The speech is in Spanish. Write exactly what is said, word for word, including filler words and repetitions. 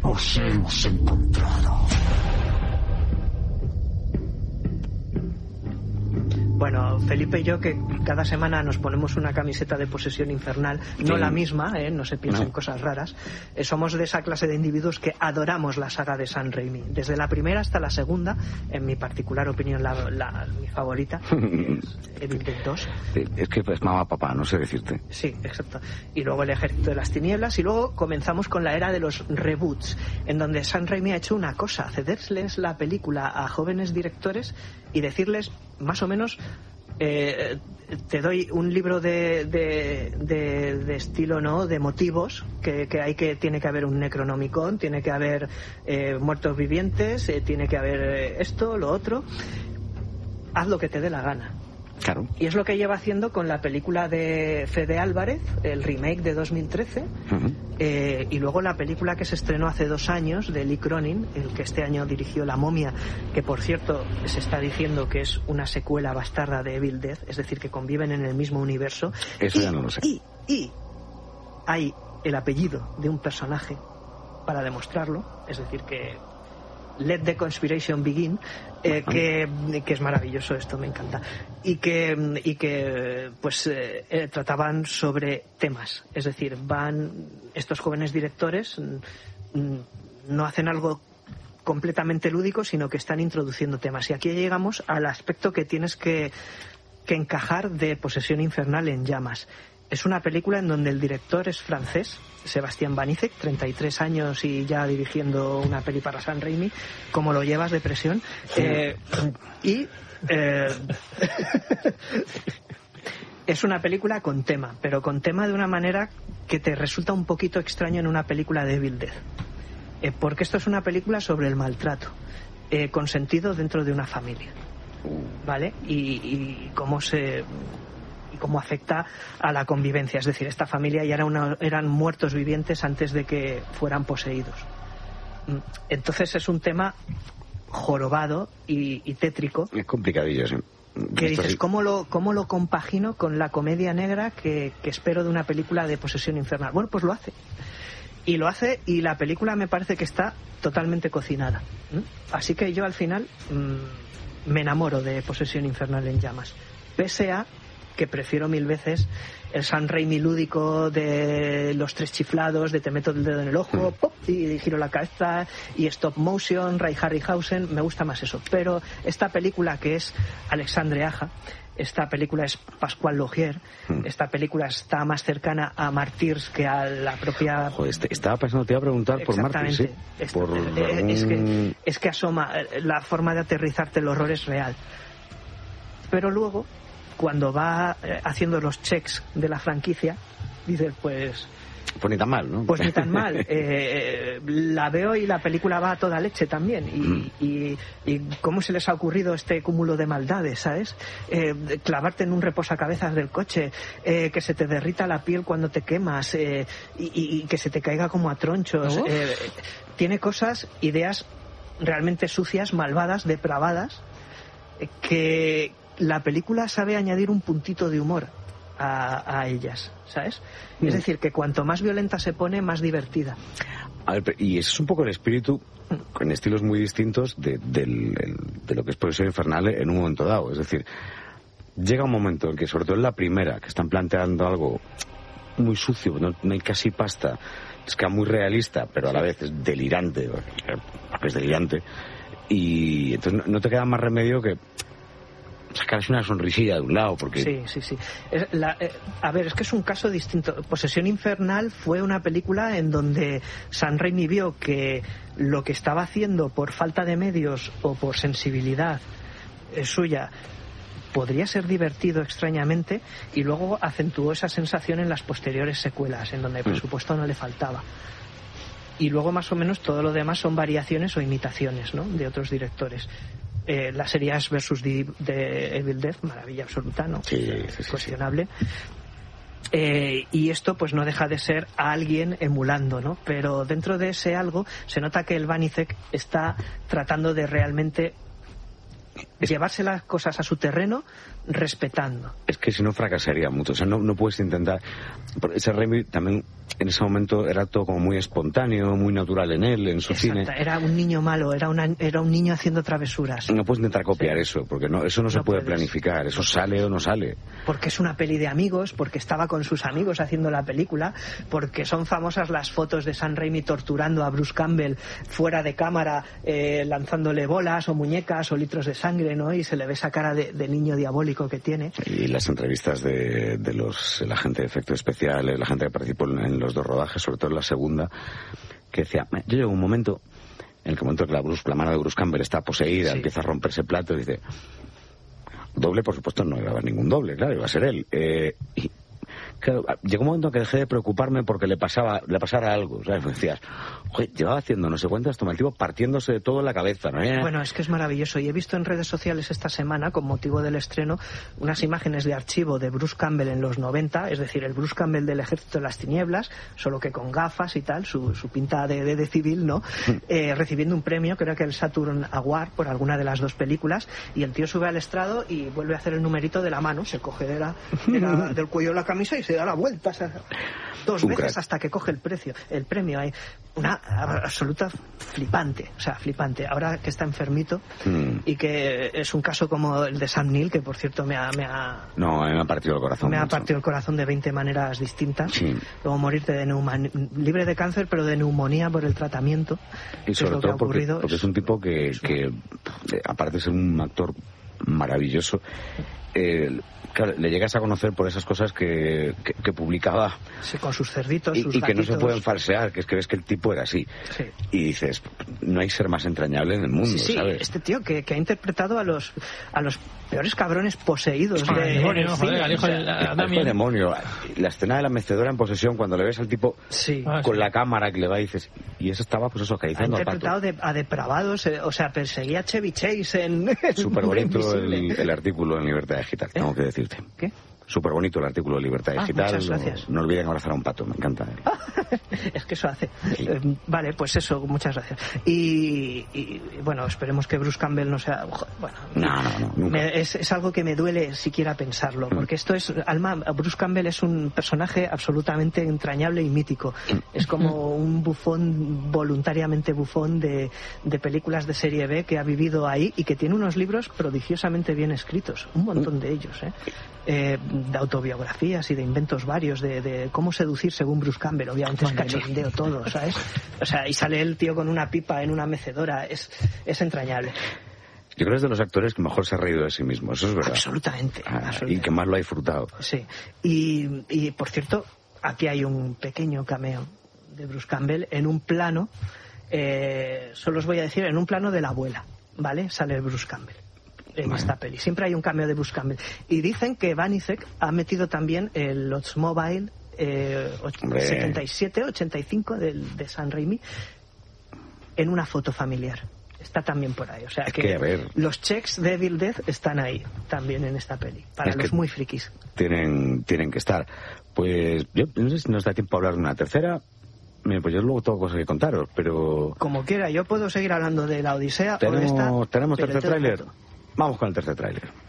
Os hemos encontrado. Bueno, Felipe y yo, que cada semana nos ponemos una camiseta de Posesión Infernal, no Sí. la misma, ¿eh? No se piensen No. cosas raras, eh, somos de esa clase de individuos que adoramos la saga de Sam Raimi, desde la primera hasta la segunda, en mi particular opinión, la, la- mi favorita, que es Evil Dead dos. Sí, es que es mamá, papá, no sé decirte. Sí, exacto. Y luego El Ejército de las Tinieblas, y luego comenzamos con la era de los reboots, en donde Sam Raimi ha hecho una cosa, cederles la película a jóvenes directores y decirles, más o menos, eh, te doy un libro de, de, de, de estilo, ¿no?, de motivos, que, que hay que tiene que haber un Necronomicon, tiene que haber eh, muertos vivientes, eh, tiene que haber eh, esto, lo otro. Haz lo que te dé la gana. Claro. Y es lo que lleva haciendo con la película de Fede Álvarez, el remake de dos mil trece, Uh-huh. eh, y luego la película que se estrenó hace dos años de Lee Cronin, el que este año dirigió La Momia, que por cierto se está diciendo que es una secuela bastarda de Evil Dead, es decir, que conviven en el mismo universo. Eso y, ya no lo sé. Y, y hay el apellido de un personaje para demostrarlo, es decir, que Let the Conspiration Begin, eh, que, que es maravilloso, esto me encanta, y que, y que pues eh, eh, trataban sobre temas, es decir, van estos jóvenes directores, mm, no hacen algo completamente lúdico, sino que están introduciendo temas, y aquí llegamos al aspecto que tienes que, que encajar de Posesión Infernal en llamas. Es una película en donde el director es francés, Sebastián Banizek, treinta y tres años y ya dirigiendo una peli para Sam Raimi. ¿Cómo lo llevas de presión? Eh, y eh, es una película con tema, pero con tema de una manera que te resulta un poquito extraño en una película de Evil Dead. Eh, porque esto es una película sobre el maltrato, eh, consentido dentro de una familia, ¿vale? Y, y cómo se... y cómo afecta a la convivencia. Es decir, esta familia ya era una, eran muertos vivientes antes de que fueran poseídos. Entonces es un tema jorobado y, y tétrico. Es complicadillo, sí. Que Esto dices, sí. ¿cómo lo, ¿cómo lo compagino con la comedia negra que, que espero de una película de Posesión Infernal? Bueno, pues lo hace. Y lo hace, y la película me parece que está totalmente cocinada. ¿Mm? Así que yo al final mmm, me enamoro de Posesión Infernal en llamas. Pese a que prefiero mil veces el Sam Raimi lúdico de los tres chiflados, de te meto el dedo en el ojo, pop, y giro la cabeza, y stop motion, Ray Harryhausen, me gusta más eso. Pero esta película, que es Alexandre Aja, esta película es Pascual Laugier, esta película está más cercana a Martyrs que a la propia... Joder, este- estaba pensando, te iba a preguntar por Martyrs, sí. Esta- Por eh, es, algún- que, es que asoma, eh, la forma de aterrizarte el horror es real. Pero luego, cuando va eh, haciendo los checks de la franquicia, dices, pues... Pues ni tan mal, ¿no? Pues ni tan mal. Eh, la veo y la película va a toda leche también. Y, y, y cómo se les ha ocurrido este cúmulo de maldades, ¿sabes? Eh, de clavarte en un reposacabezas del coche, eh, que se te derrita la piel cuando te quemas, eh, y, y- y que se te caiga como a tronchos. Uf. Eh, tiene cosas, ideas realmente sucias, malvadas, depravadas, eh, que la película sabe añadir un puntito de humor a, a ellas, ¿sabes? Es decir, que cuanto más violenta se pone, más divertida. A ver, y ese es un poco el espíritu, con estilos muy distintos, de, del- el- de lo que es Posesión Infernal en un momento dado. Es decir, llega un momento en que, sobre todo en la primera, que están planteando algo muy sucio, no, no hay casi pasta, es que muy realista, pero a la vez es delirante, es delirante, y entonces no, no te queda más remedio que sacarse una sonrisilla de un lado, porque... Sí, sí, sí. Es la- eh, a ver, es que es un caso distinto. Posesión Infernal fue una película en donde Sam Raimi vio que lo que estaba haciendo por falta de medios o por sensibilidad eh, suya podría ser divertido extrañamente, y luego acentuó esa sensación en las posteriores secuelas, en donde el presupuesto no le faltaba. Y luego más o menos todo lo demás son variaciones o imitaciones, ¿no?, de otros directores. Eh, la serie Ash versus de, de Evil Dead, maravilla absoluta, ¿no? Sí, sí, sí, Cuestionable. Eh, y esto pues no deja de ser a alguien emulando, ¿no? Pero dentro de ese algo se nota que el Banizek está tratando de realmente llevarse las cosas a su terreno respetando. Es que si no fracasaría mucho, o sea, no, no puedes intentar... Ese Raimi también en ese momento era todo como muy espontáneo, muy natural en él, en su Exacto, cine. Era un niño malo, era, una, era un niño haciendo travesuras. No puedes intentar copiar Sí. eso, porque no, eso no, no se puede puedes. planificar, eso sale o no sale. Porque es una peli de amigos, porque estaba con sus amigos haciendo la película, porque son famosas las fotos de Sam Raimi torturando a Bruce Campbell fuera de cámara, eh, lanzándole bolas o muñecas o litros de sangre, ¿no? Y se le ve esa cara de, de niño diabólico que tiene. Y las entrevistas de, de los, la gente de efectos especiales, la gente que participó en los dos rodajes, sobre todo en la segunda, que decía, yo llego a un momento en el que, momento que la, Bruce, la mano de Bruce Campbell está poseída, sí. empieza a romperse plato y dice, doble, por supuesto, no iba a haber ningún doble, claro, iba a ser él. Eh, y claro, llegó un momento en que dejé de preocuparme porque le pasaba le pasara algo, ¿sabes? Pues decías, oye, llevaba haciendo no sé cuántas tomas, el tipo partiéndose de todo en la cabeza, ¿no? Bueno, es que es maravilloso. Y he visto en redes sociales esta semana, con motivo del estreno, unas imágenes de archivo de Bruce Campbell en los noventa, es decir, el Bruce Campbell del Ejército de las Tinieblas, solo que con gafas y tal, su, su pinta de, de, de civil, ¿no? Eh, recibiendo un premio, creo que el Saturn Award, por alguna de las dos películas, y el tío sube al estrado y vuelve a hacer el numerito de la mano, se coge de la, de la, del cuello de la camisa y se da la vuelta, o sea, dos un veces crack. Hasta que coge el precio, el premio. Hay una absoluta flipante, o sea, flipante. Ahora que está enfermito mm. y que es un caso como el de Sam Neill, que por cierto me ha... Me ha no, a mí me ha partido el corazón. Me mucho. ha partido el corazón de veinte maneras distintas. Sí. Luego morirte de neumonía, libre de cáncer, pero de neumonía por el tratamiento. Y sobre todo porque, ocurrido, porque es un tipo que, que, aparte de ser un actor maravilloso, eh, claro, le llegas a conocer por esas cosas que, que, que publicaba. Sí, con sus cerditos, y, sus y que gatitos. No se pueden falsear, que es que ves que el tipo era así. Sí. Y dices, no hay ser más entrañable en el mundo, sí, sí, ¿sabes? Este tío que, que ha interpretado a los a los peores cabrones poseídos ah, de, demonio, del joder, cine. al hijo O sea, del- a- El Damien. demonio, la escena de la mecedora en posesión, cuando le ves al tipo Sí. Ah, con sí. la cámara que le va y dices, y eso estaba pues eso Ha acariciando al interpretado pato. de, a depravados, eh, o sea, perseguía a Chevy Chase en... Súper bonito Invisible. el, el artículo en Libertad Digital, tengo que decirte. ¿Qué? Súper bonito el artículo de Libertad Ah, Digital. muchas gracias. No, no olviden abrazar a un pato, me encanta. Es que eso hace. Sí. Eh, vale, pues eso, muchas gracias. Y, y, bueno, esperemos que Bruce Campbell no sea... Bueno, No, no, no, nunca. me- es, es algo que me duele siquiera pensarlo, porque esto es... Alma, Bruce Campbell es un personaje absolutamente entrañable y mítico. Es como un bufón, voluntariamente bufón de, de películas de serie B que ha vivido ahí y que tiene unos libros prodigiosamente bien escritos, un montón de ellos, ¿eh? Eh, de autobiografías y de inventos varios de, de cómo seducir según Bruce Campbell. Obviamente es cachondeo todo, ¿sabes? O sea, y sale el tío con una pipa en una mecedora, es, es entrañable. Yo creo que es de los actores que mejor se ha reído de sí mismo, eso es verdad. Absolutamente, Ah, absolutamente. y que más lo ha disfrutado. Sí. Y, y por cierto, aquí hay un pequeño cameo de Bruce Campbell en un plano, eh, solo os voy a decir, en un plano de la abuela, ¿vale? Sale Bruce Campbell en Bueno. esta peli. Siempre hay un cameo de Bruce Campbell. Y dicen que Banizek ha metido también el Oldsmobile eh, och- Hombre. setenta y siete ochenta y cinco del, de Sam Raimi en una foto familiar. Está también por ahí. O sea Es que, que, a ver. los checks de Evil Death están ahí también en esta peli. Para Es los que- muy frikis. Tienen, tienen que estar. Pues yo no sé si nos da tiempo a hablar de una tercera. Mira, pues yo luego tengo cosas que contaros, pero... Como quiera, yo puedo seguir hablando de la Odisea o de esta. ¿Tenemos, ¿tenemos pero tercer te dejo tráiler? tú. Vamos con el tercer tráiler.